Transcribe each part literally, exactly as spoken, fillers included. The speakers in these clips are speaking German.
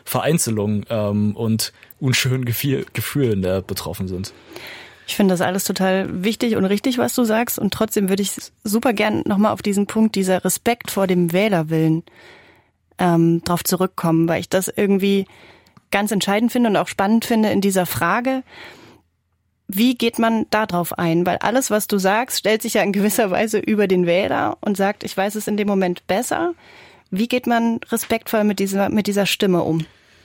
Vereinzelung ähm, und unschönen Gefühl, Gefühlen äh, betroffen sind. Ich finde das alles total wichtig und richtig, was du sagst. Und trotzdem würde ich super gern nochmal auf diesen Punkt, dieser Respekt vor dem Wählerwillen, ähm, drauf zurückkommen, weil ich das irgendwie ganz entscheidend finde und auch spannend finde in dieser Frage, wie geht man da drauf ein? Weil alles, was du sagst, stellt sich ja in gewisser Weise über den Wähler und sagt, ich weiß es in dem Moment besser. Wie geht man respektvoll mit dieser, mit dieser Stimme um?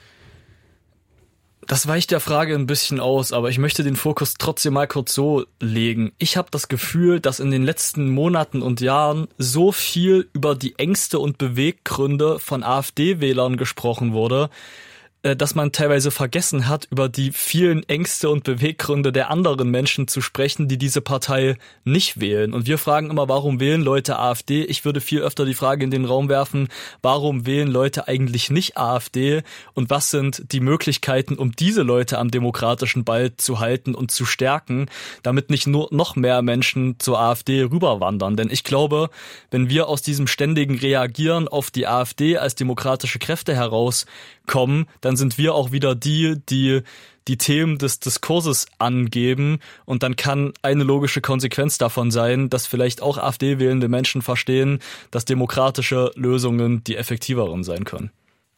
Das weicht der Frage ein bisschen aus, aber ich möchte den Fokus trotzdem mal kurz so legen. Ich habe das Gefühl, dass in den letzten Monaten und Jahren so viel über die Ängste und Beweggründe von AfD-Wählern gesprochen wurde, dass man teilweise vergessen hat, über die vielen Ängste und Beweggründe der anderen Menschen zu sprechen, die diese Partei nicht wählen. Und wir fragen immer, warum wählen Leute AfD? Ich würde viel öfter die Frage in den Raum werfen, warum wählen Leute eigentlich nicht AfD? Und was sind die Möglichkeiten, um diese Leute am demokratischen Ball zu halten und zu stärken, damit nicht nur noch mehr Menschen zur AfD rüberwandern? Denn ich glaube, wenn wir aus diesem ständigen Reagieren auf die AfD als demokratische Kräfte herauskommen, dann sind wir auch wieder die, die die Themen des Diskurses angeben, und dann kann eine logische Konsequenz davon sein, dass vielleicht auch AfD-wählende Menschen verstehen, dass demokratische Lösungen die effektiveren sein können.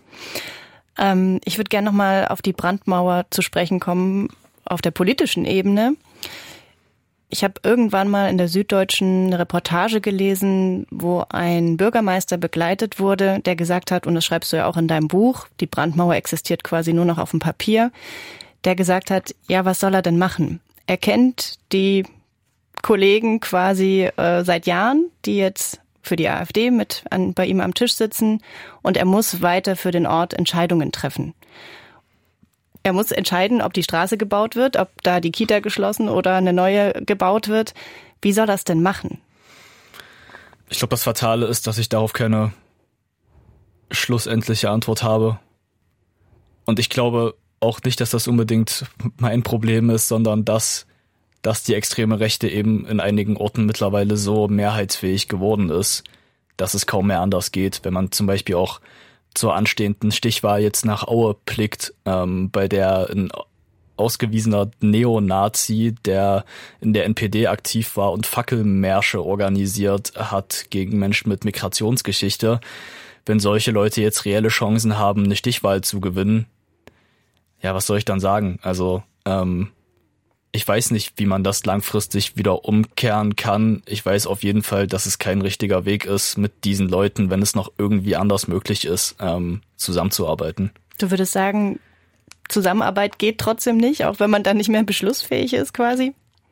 Ähm, ich würde gerne nochmal auf die Brandmauer zu sprechen kommen, auf der politischen Ebene. Ich habe irgendwann mal in der Süddeutschen eine Reportage gelesen, wo ein Bürgermeister begleitet wurde, der gesagt hat, und das schreibst du ja auch in deinem Buch, die Brandmauer existiert quasi nur noch auf dem Papier, der gesagt hat, ja, was soll er denn machen? Er kennt die Kollegen quasi äh, seit Jahren, die jetzt für die AfD mit an, bei ihm am Tisch sitzen, und er muss weiter für den Ort Entscheidungen treffen. Er muss entscheiden, ob die Straße gebaut wird, ob da die Kita geschlossen oder eine neue gebaut wird. Wie soll das denn machen? Ich glaube, das Fatale ist, dass ich darauf keine schlussendliche Antwort habe. Und ich glaube auch nicht, dass das unbedingt mein Problem ist, sondern dass, dass die extreme Rechte eben in einigen Orten mittlerweile so mehrheitsfähig geworden ist, dass es kaum mehr anders geht. Wenn man zum Beispiel auch zur anstehenden Stichwahl jetzt nach Aue blickt, ähm, bei der ein ausgewiesener Neonazi, der in der N P D aktiv war und Fackelmärsche organisiert hat gegen Menschen mit Migrationsgeschichte. Wenn solche Leute jetzt reelle Chancen haben, eine Stichwahl zu gewinnen, ja, was soll ich dann sagen? Also, ähm, ich weiß nicht, wie man das langfristig wieder umkehren kann. Ich weiß auf jeden Fall, dass es kein richtiger Weg ist, mit diesen Leuten, wenn es noch irgendwie anders möglich ist, ähm, zusammenzuarbeiten. Du würdest sagen, Zusammenarbeit geht trotzdem nicht, auch wenn man dann nicht mehr beschlussfähig ist quasi?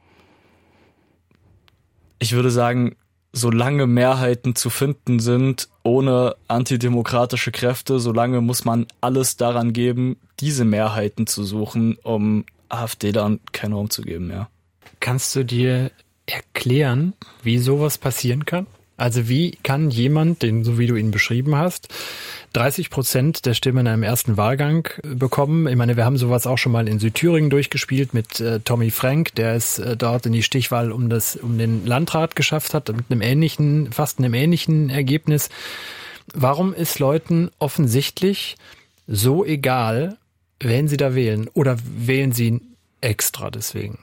Ich würde sagen, solange Mehrheiten zu finden sind, ohne antidemokratische Kräfte, solange muss man alles daran geben, diese Mehrheiten zu suchen, um AfD dann keinen Raum zu geben, ja. Kannst du dir erklären, wie sowas passieren kann? Also wie kann jemand, den, so wie du ihn beschrieben hast, dreißig Prozent der Stimmen in einem ersten Wahlgang bekommen? Ich meine, wir haben sowas auch schon mal in Südthüringen durchgespielt mit äh, Tommy Frank, der es äh, dort in die Stichwahl um das um den Landrat geschafft hat, mit einem ähnlichen, fast einem ähnlichen Ergebnis. Warum ist Leuten offensichtlich so egal, wen sie da wählen? Oder wählen sie extra deswegen?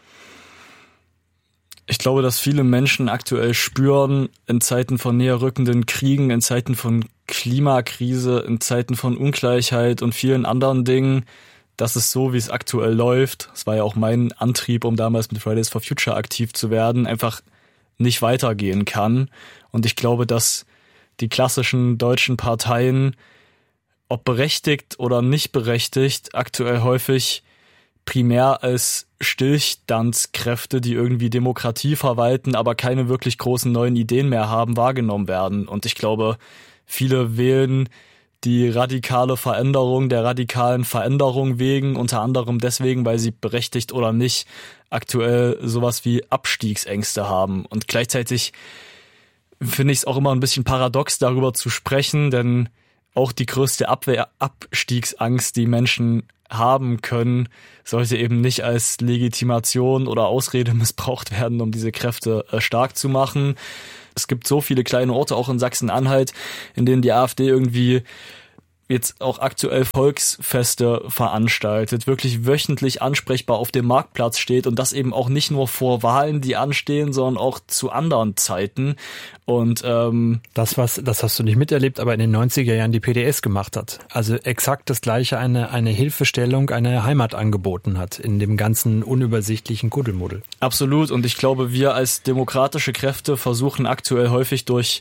Ich glaube, dass viele Menschen aktuell spüren, in Zeiten von näher rückenden Kriegen, in Zeiten von Klimakrise, in Zeiten von Ungleichheit und vielen anderen Dingen, dass es so, wie es aktuell läuft, das war ja auch mein Antrieb, um damals mit Fridays for Future aktiv zu werden, einfach nicht weitergehen kann. Und ich glaube, dass die klassischen deutschen Parteien, ob berechtigt oder nicht berechtigt, aktuell häufig primär als Stillstandskräfte, die irgendwie Demokratie verwalten, aber keine wirklich großen neuen Ideen mehr haben, wahrgenommen werden. Und ich glaube, viele wählen die radikale Veränderung der radikalen Veränderung wegen, unter anderem deswegen, weil sie berechtigt oder nicht aktuell sowas wie Abstiegsängste haben. Und gleichzeitig finde ich es auch immer ein bisschen paradox, darüber zu sprechen, denn auch die größte Abwehr- Abstiegsangst, die Menschen haben können, sollte eben nicht als Legitimation oder Ausrede missbraucht werden, um diese Kräfte äh, stark zu machen. Es gibt so viele kleine Orte, auch in Sachsen-Anhalt, in denen die AfD irgendwie jetzt auch aktuell Volksfeste veranstaltet, wirklich wöchentlich ansprechbar auf dem Marktplatz steht und das eben auch nicht nur vor Wahlen, die anstehen, sondern auch zu anderen Zeiten. Und ähm, das, was, das hast du nicht miterlebt, aber in den neunziger Jahren die P D S gemacht hat. Also exakt das Gleiche, eine, eine Hilfestellung, eine Heimat angeboten hat in dem ganzen unübersichtlichen Kuddelmuddel. Absolut. Und ich glaube, wir als demokratische Kräfte versuchen aktuell häufig durch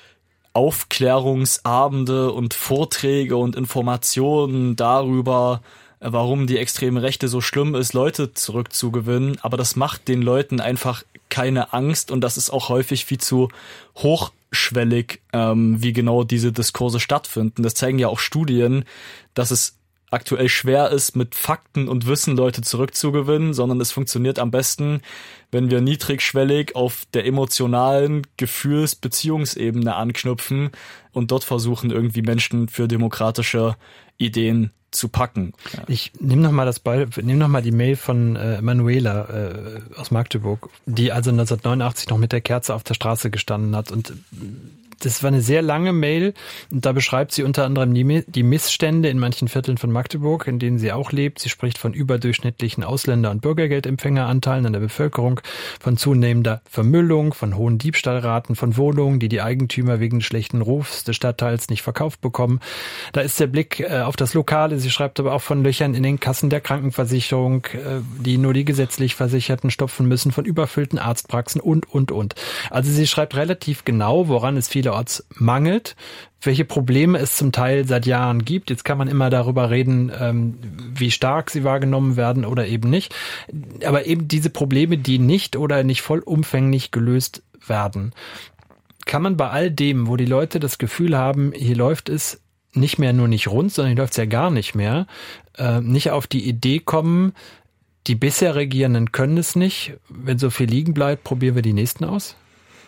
Aufklärungsabende und Vorträge und Informationen darüber, warum die extreme Rechte so schlimm ist, Leute zurückzugewinnen. Aber das macht den Leuten einfach keine Angst und das ist auch häufig viel zu hochschwellig, ähm, wie genau diese Diskurse stattfinden. Das zeigen ja auch Studien, dass es aktuell schwer ist, mit Fakten und Wissen Leute zurückzugewinnen, sondern es funktioniert am besten, wenn wir niedrigschwellig auf der emotionalen Gefühls-Beziehungsebene anknüpfen und dort versuchen, irgendwie Menschen für demokratische Ideen zu packen. Ja. Ich nehme noch mal das Be- nehme noch mal die Mail von äh, Manuela äh, aus Magdeburg, die also neunzehnhundertneunundachtzig noch mit der Kerze auf der Straße gestanden hat und das war eine sehr lange Mail und da beschreibt sie unter anderem die, die Missstände in manchen Vierteln von Magdeburg, in denen sie auch lebt. Sie spricht von überdurchschnittlichen Ausländer- und Bürgergeldempfängeranteilen an der Bevölkerung, von zunehmender Vermüllung, von hohen Diebstahlraten, von Wohnungen, die die Eigentümer wegen schlechten Rufs des Stadtteils nicht verkauft bekommen. Da ist der Blick äh, auf das Lokale. Sie schreibt aber auch von Löchern in den Kassen der Krankenversicherung, äh, die nur die gesetzlich Versicherten stopfen müssen, von überfüllten Arztpraxen und, und, und. Also sie schreibt relativ genau, woran es viele vielerorts mangelt, welche Probleme es zum Teil seit Jahren gibt. Jetzt kann man immer darüber reden, ähm, wie stark sie wahrgenommen werden oder eben nicht. Aber eben diese Probleme, die nicht oder nicht vollumfänglich gelöst werden, kann man bei all dem, wo die Leute das Gefühl haben, hier läuft es nicht mehr nur nicht rund, sondern hier läuft es ja gar nicht mehr, äh, nicht auf die Idee kommen, die bisher Regierenden können es nicht. Wenn so viel liegen bleibt, probieren wir die nächsten aus?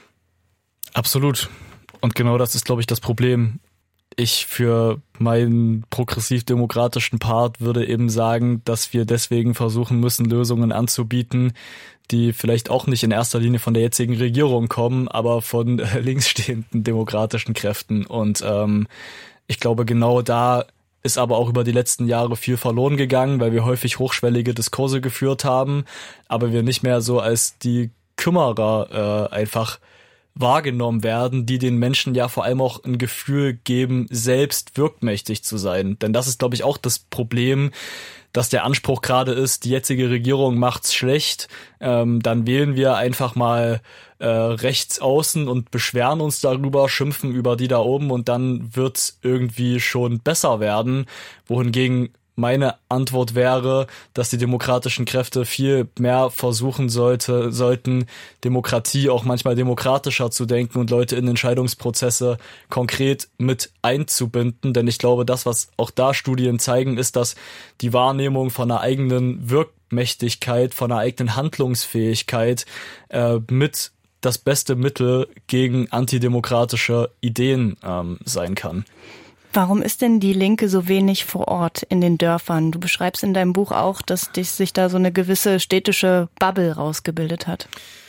Absolut. Und genau das ist, glaube ich, das Problem. Ich für meinen progressiv-demokratischen Part würde eben sagen, dass wir deswegen versuchen müssen, Lösungen anzubieten, die vielleicht auch nicht in erster Linie von der jetzigen Regierung kommen, aber von äh, linksstehenden demokratischen Kräften. Und ähm, ich glaube, genau da ist aber auch über die letzten Jahre viel verloren gegangen, weil wir häufig hochschwellige Diskurse geführt haben, aber wir nicht mehr so als die Kümmerer äh, einfach wahrgenommen werden, die den Menschen ja vor allem auch ein Gefühl geben, selbst wirkmächtig zu sein. Denn das ist, glaube ich, auch das Problem, dass der Anspruch gerade ist, die jetzige Regierung macht's schlecht, ähm, dann wählen wir einfach mal äh, rechts außen und beschweren uns darüber, schimpfen über die da oben und dann wird's irgendwie schon besser werden, wohingegen meine Antwort wäre, dass die demokratischen Kräfte viel mehr versuchen sollte, sollten, Demokratie auch manchmal demokratischer zu denken und Leute in Entscheidungsprozesse konkret mit einzubinden. Denn ich glaube, das, was auch da Studien zeigen, ist, dass die Wahrnehmung von einer eigenen Wirkmächtigkeit, von einer eigenen Handlungsfähigkeit äh, mit das beste Mittel gegen antidemokratische Ideen ähm, sein kann. Warum ist denn die Linke so wenig vor Ort in den Dörfern? Du beschreibst in deinem Buch auch, dass dich, sich da so eine gewisse städtische Bubble rausgebildet hat.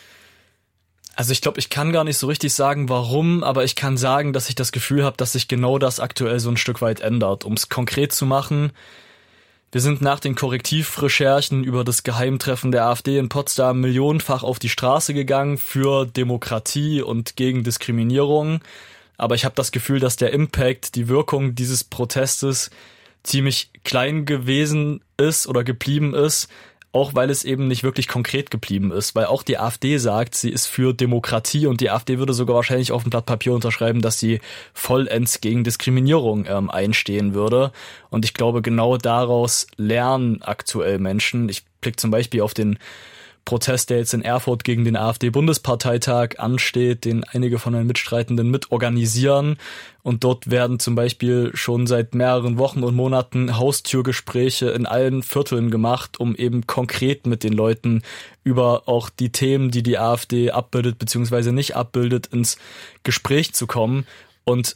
Also ich glaube, ich kann gar nicht so richtig sagen, warum, aber ich kann sagen, dass ich das Gefühl habe, dass sich genau das aktuell so ein Stück weit ändert. Um es konkret zu machen, wir sind nach den Korrektivrecherchen über das Geheimtreffen der AfD in Potsdam millionenfach auf die Straße gegangen für Demokratie und gegen Diskriminierung. Aber ich habe das Gefühl, dass der Impact, die Wirkung dieses Protestes ziemlich klein gewesen ist oder geblieben ist, auch weil es eben nicht wirklich konkret geblieben ist. Weil auch die AfD sagt, sie ist für Demokratie und die AfD würde sogar wahrscheinlich auf dem Blatt Papier unterschreiben, dass sie vollends gegen Diskriminierung ähm, einstehen würde. Und ich glaube, genau daraus lernen aktuell Menschen. Ich blicke zum Beispiel auf den Protest, der jetzt in Erfurt gegen den AfD-Bundesparteitag ansteht, den einige von den Mitstreitenden mitorganisieren. Und dort werden zum Beispiel schon seit mehreren Wochen und Monaten Haustürgespräche in allen Vierteln gemacht, um eben konkret mit den Leuten über auch die Themen, die die AfD abbildet bzw. nicht abbildet, ins Gespräch zu kommen. Und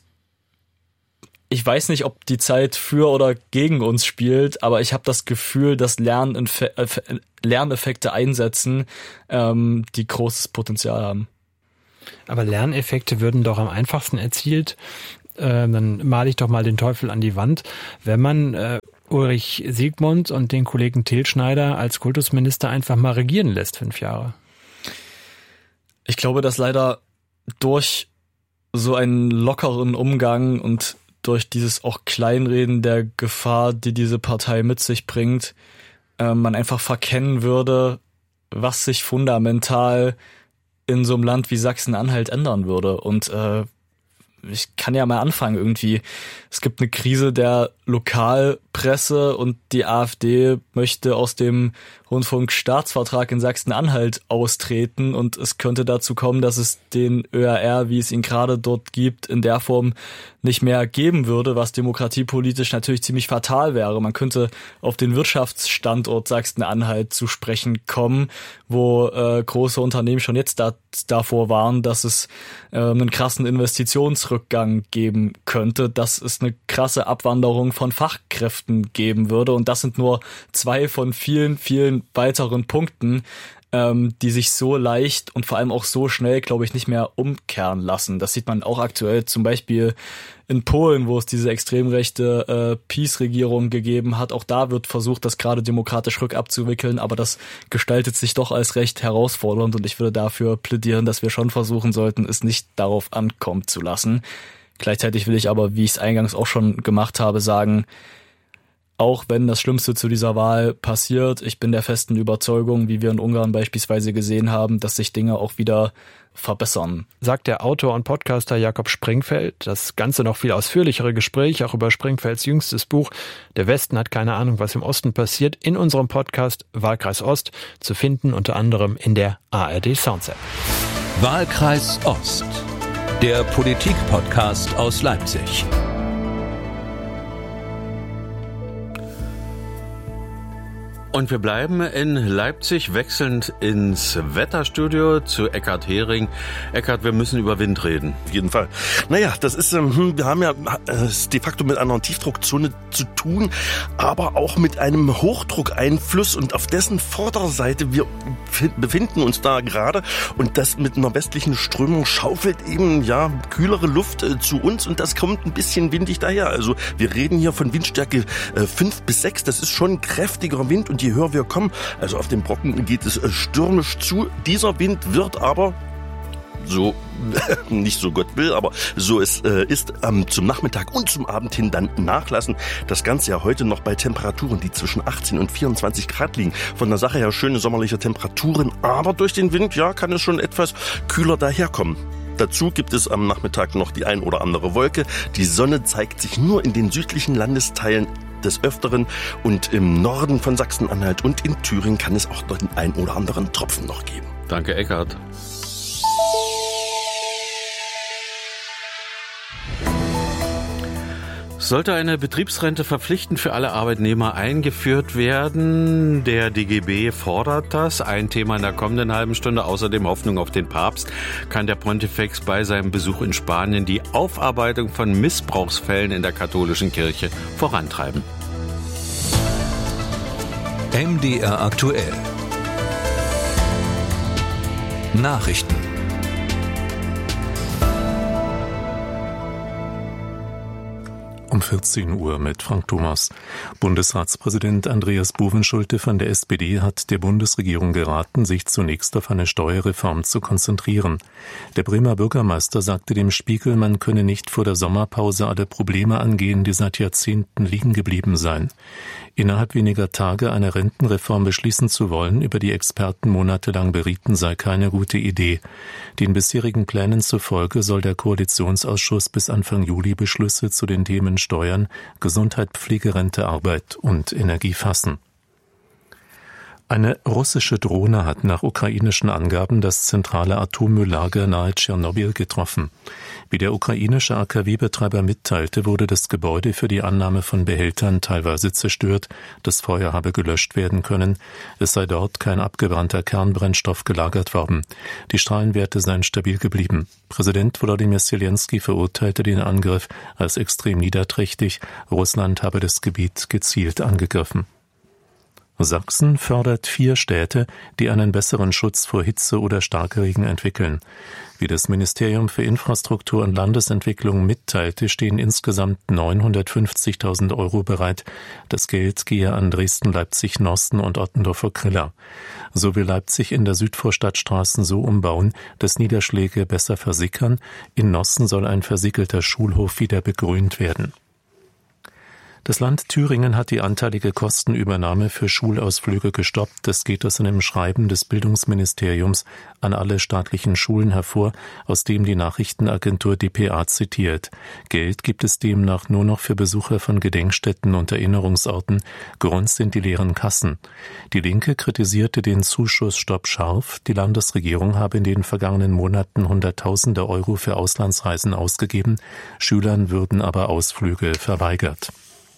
ich weiß nicht, ob die Zeit für oder gegen uns spielt, aber ich habe das Gefühl, dass Lernenfe- Lerneffekte einsetzen, ähm, die großes Potenzial haben. Aber Lerneffekte würden doch am einfachsten erzielt, äh, dann male ich doch mal den Teufel an die Wand, wenn man äh, Ulrich Siegmund und den Kollegen Tilschneider als Kultusminister einfach mal regieren lässt, fünf Jahre? Ich glaube, dass leider durch so einen lockeren Umgang und durch dieses auch Kleinreden der Gefahr, die diese Partei mit sich bringt, äh, man einfach verkennen würde, was sich fundamental in so einem Land wie Sachsen-Anhalt ändern würde. Und äh, ich kann ja mal anfangen irgendwie. Es gibt eine Krise der Lokalpresse und die AfD möchte aus dem Rundfunkstaatsvertrag in Sachsen-Anhalt austreten und es könnte dazu kommen, dass es den Ö R R, wie es ihn gerade dort gibt, in der Form nicht mehr geben würde, was demokratiepolitisch natürlich ziemlich fatal wäre. Man könnte auf den Wirtschaftsstandort Sachsen-Anhalt zu sprechen kommen, wo äh, große Unternehmen schon jetzt da, davor waren, dass es äh, einen krassen Investitionsrückgang geben könnte, dass es eine krasse Abwanderung von Fachkräften geben würde. Und das sind nur zwei von vielen, vielen weiteren Punkten, ähm, die sich so leicht und vor allem auch so schnell, glaube ich, nicht mehr umkehren lassen. Das sieht man auch aktuell zum Beispiel in Polen, wo es diese extrem rechte äh, PiS-Regierung gegeben hat. Auch da wird versucht, das gerade demokratisch rückabzuwickeln, aber das gestaltet sich doch als recht herausfordernd und ich würde dafür plädieren, dass wir schon versuchen sollten, es nicht darauf ankommen zu lassen. Gleichzeitig will ich aber, wie ich es eingangs auch schon gemacht habe, sagen, auch wenn das Schlimmste zu dieser Wahl passiert, ich bin der festen Überzeugung, wie wir in Ungarn beispielsweise gesehen haben, dass sich Dinge auch wieder verbessern. Sagt der Autor und Podcaster Jakob Springfeld. Das Ganze noch viel ausführlichere Gespräch, auch über Springfelds jüngstes Buch Der Westen hat keine Ahnung, was im Osten passiert, in unserem Podcast Wahlkreis Ost, zu finden unter anderem in der A R D Sounds App. Wahlkreis Ost, der Politik-Podcast aus Leipzig. Und wir bleiben in Leipzig, wechselnd ins Wetterstudio zu Eckhard Hering. Eckhard, wir müssen über Wind reden. Auf jeden Fall. Naja, das ist, ähm, wir haben ja äh, de facto mit einer Tiefdruckzone zu tun, aber auch mit einem Hochdruckeinfluss und auf dessen Vorderseite wir befinden uns da gerade und das mit einer westlichen Strömung schaufelt eben, ja, kühlere Luft äh, zu uns und das kommt ein bisschen windig daher. Also wir reden hier von Windstärke äh, fünf bis sechs, das ist schon kräftiger Wind und je höher wir kommen, also auf dem Brocken geht es stürmisch zu. Dieser Wind wird aber, so nicht so Gott will, aber so es äh, ist, ähm, zum Nachmittag und zum Abend hin dann nachlassen. Das Ganze ja heute noch bei Temperaturen, die zwischen achtzehn und vierundzwanzig Grad liegen. Von der Sache her schöne sommerliche Temperaturen, aber durch den Wind, ja, kann es schon etwas kühler daherkommen. Dazu gibt es am Nachmittag noch die ein oder andere Wolke. Die Sonne zeigt sich nur in den südlichen Landesteilen des Öfteren und im Norden von Sachsen-Anhalt und in Thüringen kann es auch den ein oder anderen Tropfen noch geben. Danke, Eckhard. Sollte eine Betriebsrente verpflichtend für alle Arbeitnehmer eingeführt werden? Der D G B fordert das. Ein Thema in der kommenden halben Stunde. Außerdem Hoffnung auf den Papst. Kann der Pontifex bei seinem Besuch in Spanien die Aufarbeitung von Missbrauchsfällen in der katholischen Kirche vorantreiben? M D R aktuell. Nachrichten. Um vierzehn Uhr mit Frank Thomas. Bundesratspräsident Andreas Bovenschulte von der S P D hat der Bundesregierung geraten, sich zunächst auf eine Steuerreform zu konzentrieren. Der Bremer Bürgermeister sagte dem Spiegel, man könne nicht vor der Sommerpause alle Probleme angehen, die seit Jahrzehnten liegen geblieben seien. Innerhalb weniger Tage eine Rentenreform beschließen zu wollen, über die Experten monatelang berieten, sei keine gute Idee. Den bisherigen Plänen zufolge soll der Koalitionsausschuss bis Anfang Juli Beschlüsse zu den Themen Steuern, Gesundheit, Pflegerente, Arbeit und Energie fassen. Eine russische Drohne hat nach ukrainischen Angaben das zentrale Atommülllager nahe Tschernobyl getroffen. Wie der ukrainische A K W-Betreiber mitteilte, wurde das Gebäude für die Annahme von Behältern teilweise zerstört. Das Feuer habe gelöscht werden können. Es sei dort kein abgebrannter Kernbrennstoff gelagert worden. Die Strahlenwerte seien stabil geblieben. Präsident Volodymyr Zelensky verurteilte den Angriff als extrem niederträchtig. Russland habe das Gebiet gezielt angegriffen. Sachsen fördert vier Städte, die einen besseren Schutz vor Hitze oder Starkregen entwickeln. Wie das Ministerium für Infrastruktur und Landesentwicklung mitteilte, stehen insgesamt neunhundertfünfzigtausend Euro bereit. Das Geld gehe an Dresden, Leipzig, Norsten und Ottendorfer-Kriller. So will Leipzig in der Südvorstadt Straßen so umbauen, dass Niederschläge besser versickern. In Nossen soll ein versiegelter Schulhof wieder begrünt werden. Das Land Thüringen hat die anteilige Kostenübernahme für Schulausflüge gestoppt. Das geht aus einem Schreiben des Bildungsministeriums an alle staatlichen Schulen hervor, aus dem die Nachrichtenagentur D P A zitiert. Geld gibt es demnach nur noch für Besucher von Gedenkstätten und Erinnerungsorten. Grund sind die leeren Kassen. Die Linke kritisierte den Zuschussstopp scharf. Die Landesregierung habe in den vergangenen Monaten Hunderttausende Euro für Auslandsreisen ausgegeben. Schülern würden aber Ausflüge verweigert.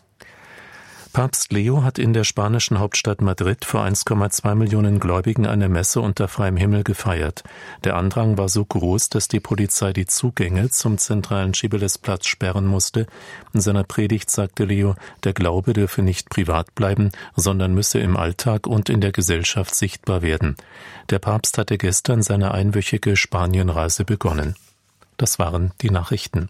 Papst Leo hat in der spanischen Hauptstadt Madrid vor eins Komma zwei Millionen Gläubigen eine Messe unter freiem Himmel gefeiert. Der Andrang war so groß, dass die Polizei die Zugänge zum zentralen Cibeles-Platz sperren musste. In seiner Predigt sagte Leo, der Glaube dürfe nicht privat bleiben, sondern müsse im Alltag und in der Gesellschaft sichtbar werden. Der Papst hatte gestern seine einwöchige Spanienreise begonnen. Das waren die Nachrichten.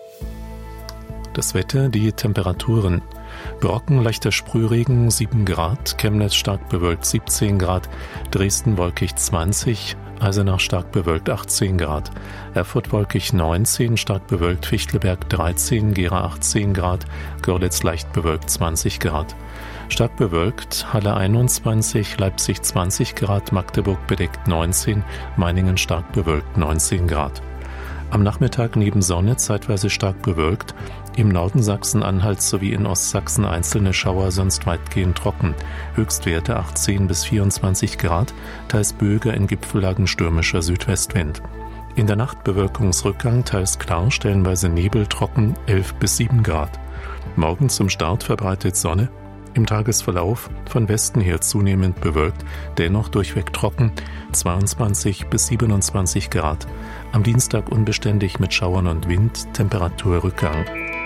Das Wetter, die Temperaturen. Brocken, leichter Sprühregen sieben Grad, Chemnitz stark bewölkt siebzehn Grad, Dresden wolkig zwanzig, Eisenach stark bewölkt achtzehn Grad, Erfurt wolkig neunzehn, stark bewölkt Fichtelberg dreizehn, Gera achtzehn Grad, Görlitz leicht bewölkt zwanzig Grad. Stark bewölkt, Halle einundzwanzig, Leipzig zwanzig Grad, Magdeburg bedeckt neunzehn, Meiningen stark bewölkt neunzehn Grad. Am Nachmittag neben Sonne zeitweise stark bewölkt, im Norden Sachsen-Anhalts sowie in Ostsachsen einzelne Schauer, sonst weitgehend trocken. Höchstwerte achtzehn bis vierundzwanzig Grad, teils böiger, in Gipfellagen stürmischer Südwestwind. In der Nacht Bewölkungsrückgang, teils klar, stellenweise Nebel, trocken, elf bis sieben Grad. Morgen zum Start verbreitet Sonne, im Tagesverlauf von Westen her zunehmend bewölkt, dennoch durchweg trocken, zweiundzwanzig bis siebenundzwanzig Grad. Am Dienstag unbeständig mit Schauern und Wind, Temperaturrückgang.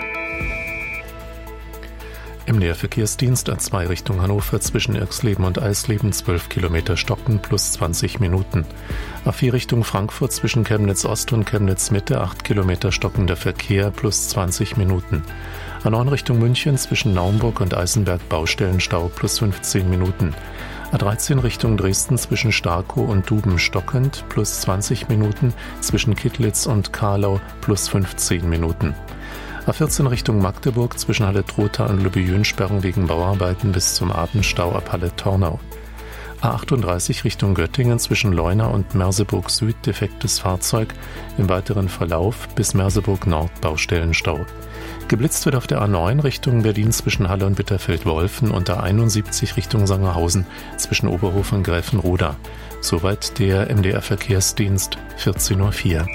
Im Näherverkehrsdienst A zwei Richtung Hannover zwischen Irxleben und Eisleben zwölf Kilometer stocken plus zwanzig Minuten. A vier Richtung Frankfurt zwischen Chemnitz Ost und Chemnitz Mitte acht Kilometer stockender Verkehr plus zwanzig Minuten. A neun Richtung München zwischen Naumburg und Eisenberg Baustellenstau plus fünfzehn Minuten. A dreizehn Richtung Dresden zwischen Starkow und Duben stockend plus zwanzig Minuten, zwischen Kittlitz und Karlau plus fünfzehn Minuten. A vierzehn Richtung Magdeburg zwischen Halle-Trotha und Lübbe-Jün Sperrung wegen Bauarbeiten bis zum Abendstau ab Halle-Tornau. A achtunddreißig Richtung Göttingen zwischen Leuna und Merseburg Süd defektes Fahrzeug, im weiteren Verlauf bis Merseburg Nord Baustellenstau. Geblitzt wird auf der A neun Richtung Berlin zwischen Halle und Bitterfeld-Wolfen und A einundsiebzig Richtung Sangerhausen zwischen Oberhof und Gräfenroda. Soweit der M D R Verkehrsdienst, vierzehn Uhr vier.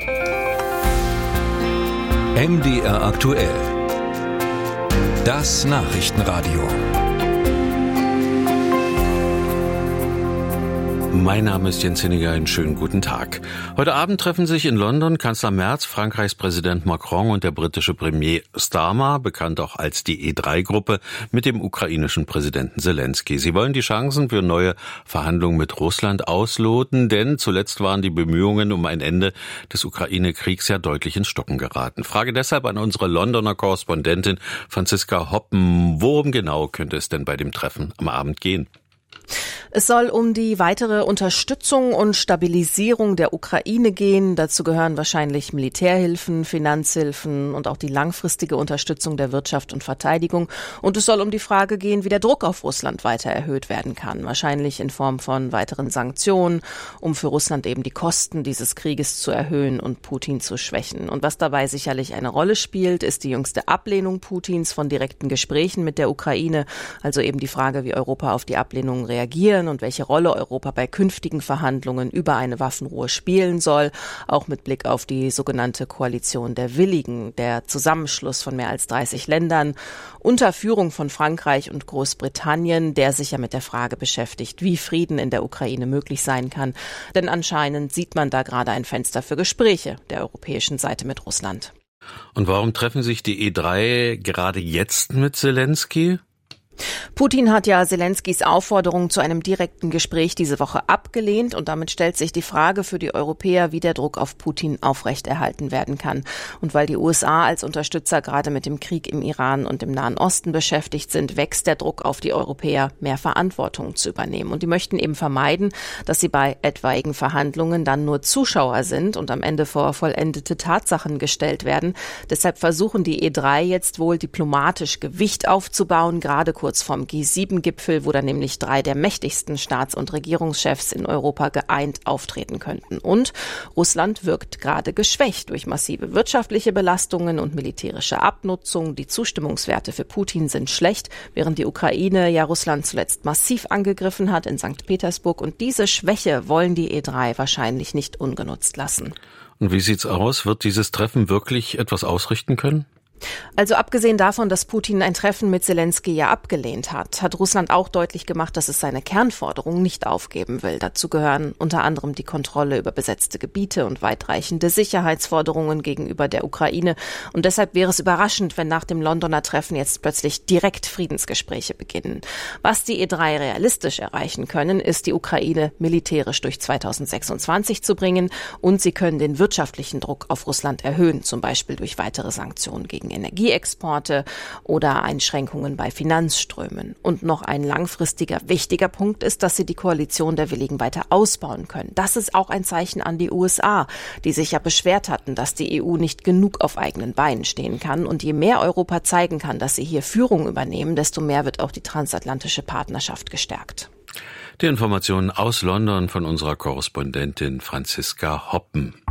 M D R aktuell. Das Nachrichtenradio. Mein Name ist Jens Hinniger, einen schönen guten Tag. Heute Abend treffen sich in London Kanzler Merz, Frankreichs Präsident Macron und der britische Premier Starmer, bekannt auch als die E drei Gruppe, mit dem ukrainischen Präsidenten Zelensky. Sie wollen die Chancen für neue Verhandlungen mit Russland ausloten, denn zuletzt waren die Bemühungen um ein Ende des Ukraine-Kriegs ja deutlich ins Stocken geraten. Frage deshalb an unsere Londoner Korrespondentin Franziska Hoppen. Worum genau könnte es denn bei dem Treffen am Abend gehen? Es soll um die weitere Unterstützung und Stabilisierung der Ukraine gehen. Dazu gehören wahrscheinlich Militärhilfen, Finanzhilfen und auch die langfristige Unterstützung der Wirtschaft und Verteidigung. Und es soll um die Frage gehen, wie der Druck auf Russland weiter erhöht werden kann. Wahrscheinlich in Form von weiteren Sanktionen, um für Russland eben die Kosten dieses Krieges zu erhöhen und Putin zu schwächen. Und was dabei sicherlich eine Rolle spielt, ist die jüngste Ablehnung Putins von direkten Gesprächen mit der Ukraine. Also eben die Frage, wie Europa auf die Ablehnung reagieren und welche Rolle Europa bei künftigen Verhandlungen über eine Waffenruhe spielen soll, auch mit Blick auf die sogenannte Koalition der Willigen, der Zusammenschluss von mehr als dreißig Ländern unter Führung von Frankreich und Großbritannien, der sich ja mit der Frage beschäftigt, wie Frieden in der Ukraine möglich sein kann. Denn anscheinend sieht man da gerade ein Fenster für Gespräche der europäischen Seite mit Russland. Und warum treffen sich die E drei gerade jetzt mit Zelensky? Putin hat ja Selenskys Aufforderung zu einem direkten Gespräch diese Woche abgelehnt und damit stellt sich die Frage für die Europäer, wie der Druck auf Putin aufrechterhalten werden kann. Und weil die U S A als Unterstützer gerade mit dem Krieg im Iran und im Nahen Osten beschäftigt sind, wächst der Druck auf die Europäer, mehr Verantwortung zu übernehmen. Und die möchten eben vermeiden, dass sie bei etwaigen Verhandlungen dann nur Zuschauer sind und am Ende vor vollendete Tatsachen gestellt werden. Deshalb versuchen die E drei jetzt wohl diplomatisch Gewicht aufzubauen, gerade kurz vorm G sieben Gipfel, wo dann nämlich drei der mächtigsten Staats- und Regierungschefs in Europa geeint auftreten könnten. Und Russland wirkt gerade geschwächt durch massive wirtschaftliche Belastungen und militärische Abnutzung. Die Zustimmungswerte für Putin sind schlecht, während die Ukraine ja Russland zuletzt massiv angegriffen hat in Sankt Petersburg. Und diese Schwäche wollen die E drei wahrscheinlich nicht ungenutzt lassen. Und wie sieht's aus? Wird dieses Treffen wirklich etwas ausrichten können? Also abgesehen davon, dass Putin ein Treffen mit Selensky ja abgelehnt hat, hat Russland auch deutlich gemacht, dass es seine Kernforderungen nicht aufgeben will. Dazu gehören unter anderem die Kontrolle über besetzte Gebiete und weitreichende Sicherheitsforderungen gegenüber der Ukraine. Und deshalb wäre es überraschend, wenn nach dem Londoner Treffen jetzt plötzlich direkt Friedensgespräche beginnen. Was die E drei realistisch erreichen können, ist, die Ukraine militärisch durch zweitausendsechsundzwanzig zu bringen und sie können den wirtschaftlichen Druck auf Russland erhöhen, zum Beispiel durch weitere Sanktionen gegen Energieexporte oder Einschränkungen bei Finanzströmen. Und noch ein langfristiger, wichtiger Punkt ist, dass sie die Koalition der Willigen weiter ausbauen können. Das ist auch ein Zeichen an die U S A, die sich ja beschwert hatten, dass die E U nicht genug auf eigenen Beinen stehen kann. Und je mehr Europa zeigen kann, dass sie hier Führung übernehmen, desto mehr wird auch die transatlantische Partnerschaft gestärkt. Die Informationen aus London von unserer Korrespondentin Franziska Hoppen.